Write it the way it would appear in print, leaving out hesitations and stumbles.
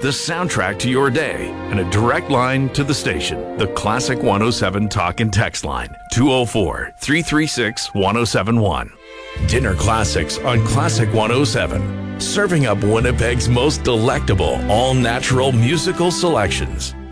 the soundtrack to your day, and a direct line to the station. The Classic 107 Talk and Text line, 204-336-1071. Dinner Classics on Classic 107. Serving up Winnipeg's most delectable all-natural musical selections.